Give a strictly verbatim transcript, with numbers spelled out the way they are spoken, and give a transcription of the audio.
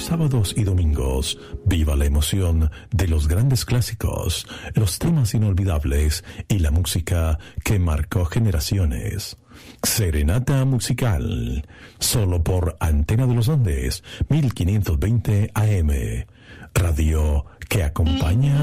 sábados y domingos, viva la emoción de los grandes clásicos, los temas inolvidables y la música que marcó generaciones. Serenata musical, solo por Antena de los Andes, mil quinientos veinte A M, radio que acompaña